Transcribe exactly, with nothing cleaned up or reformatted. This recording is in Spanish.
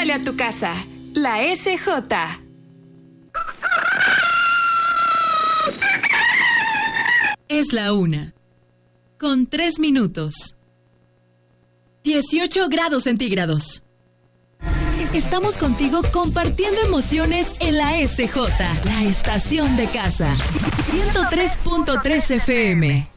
Pásale a tu casa. La S J. Es la una. Con tres minutos. dieciocho grados centígrados. Estamos contigo compartiendo emociones en la S J, la estación de casa. ciento tres punto tres F M.